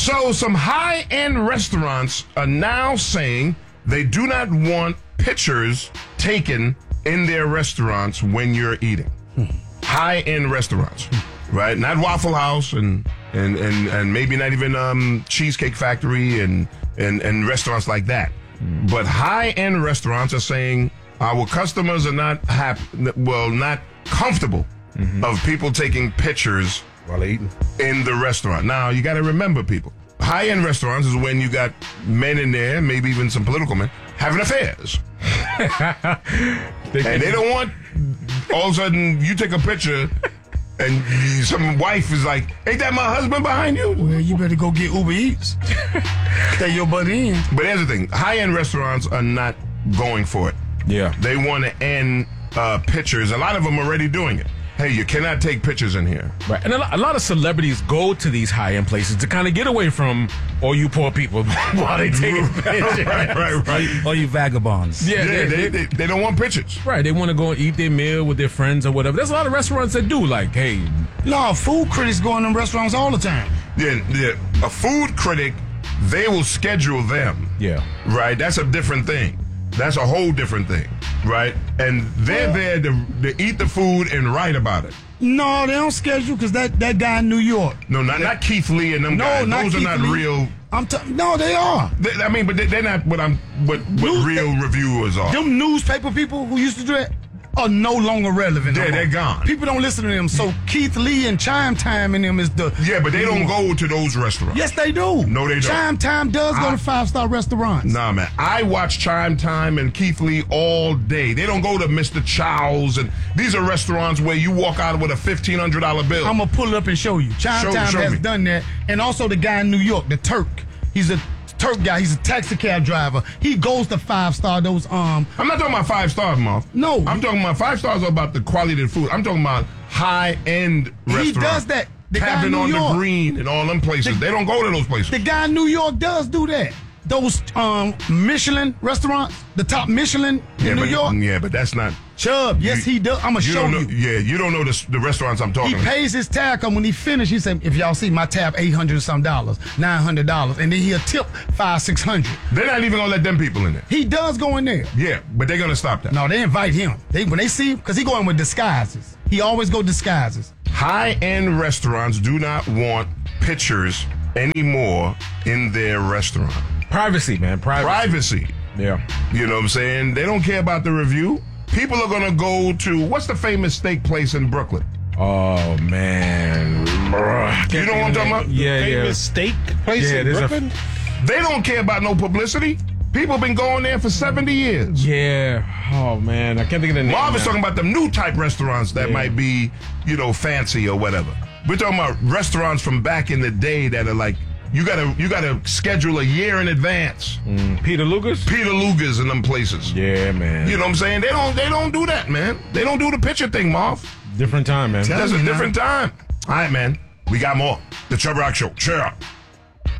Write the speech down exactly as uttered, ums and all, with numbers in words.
So some high-end restaurants are now saying they do not want pictures taken in their restaurants when you're eating. Hmm. High-end restaurants, right? Not Waffle House and and, and, and maybe not even um, Cheesecake Factory and, and, and restaurants like that. Hmm. But high-end restaurants are saying our customers are not happy, well, not comfortable mm-hmm. of people taking pictures while eating in the restaurant. Now, you got to remember, people, high-end restaurants is when you got men in there, maybe even some political men, having affairs. they and they don't want, all of a sudden, you take a picture and you, some wife is like, ain't that my husband behind you? Well, you better go get Uber Eats. Stay your butt in. But here's the thing. High-end restaurants are not going for it. Yeah. They want to end uh, pictures. A lot of them are already doing it. Hey, you cannot take pictures in here. Right. And a lot of celebrities go to these high-end places to kind of get away from all you poor people while they take pictures. Right, right, right. All you vagabonds. Yeah, yeah they, they, they, they don't want pictures. Right. They want to go and eat their meal with their friends or whatever. There's a lot of restaurants that do, like, hey. No, food critics go in them restaurants all the time. Yeah, yeah. A food critic, they will schedule them. Yeah. Right? That's a different thing. That's a whole different thing, right? And they're there to, to eat the food and write about it. No, they don't schedule because that, that guy in New York. No, not not Keith Lee and them no, guys. Not Those Keith are not Lee. real. I'm t- no, they are. They, I mean, but they, they're not what I'm what, what News, real they, reviewers are. Them newspaper people who used to do that are no longer relevant. Yeah, no they're gone. People don't listen to them. So Keith Lee and Chime Time in them is the. Yeah, but they don't go to those restaurants. Yes, they do. No, they don't. Chime Time does I, go to five-star restaurants. Nah, man. I watch Chime Time and Keith Lee all day. They don't go to Mister Chow's, and these are restaurants where you walk out with a fifteen hundred dollars bill. I'm going to pull it up and show you. Chime show, Time show has me. done that. And also the guy in New York, the Turk. He's a Turk guy. He's a taxi cab driver. He goes to five-star those um I'm not talking about five stars, Moth. No. I'm talking about five stars are about the quality of the food. I'm talking about high-end restaurants. He does that. The guy Tavern in New on York. the Green and all them places. The, they don't go to those places. The guy in New York does do that. Those um Michelin restaurants, the top Michelin in yeah, New but, York. Yeah, but that's not. Chubb, yes, you, he does. I'm going to show don't know, you. Yeah, you don't know the, the restaurants I'm talking He about. pays his tab, and when he finishes, he said, if y'all see my tab, eight hundred and some dollars, nine hundred dollars, and then he'll tip five, six hundred. They're not even going to let them people in there. He does go in there. Yeah, but they're going to stop that. No, they invite him. They When they see him, because he go in with disguises. He always go disguises. High-end restaurants do not want pictures anymore in their restaurant. Privacy, man. Privacy. Privacy. Yeah. You know what I'm saying? They don't care about the review. People are going to go to, what's the famous steak place in Brooklyn? Oh, man. You know what I'm talking about? Yeah, famous yeah. steak place Yeah, in there's a- Brooklyn? They don't care about no publicity. People have been going there for seventy years. Yeah. Oh, man. I can't think of the name. Marv is now. talking about them new type restaurants that Yeah. might be, you know, fancy or whatever. We're talking about restaurants from back in the day that are like, you gotta you gotta schedule a year in advance. Mm. Peter Lucas? Peter Luger's in them places. Yeah, man. You know what I'm saying? They don't they don't do that, man. They don't do the picture thing, Marv. Different time, man. That's a me now. different time. All right, man. We got more. The Chubb Rock Show. Cheer up.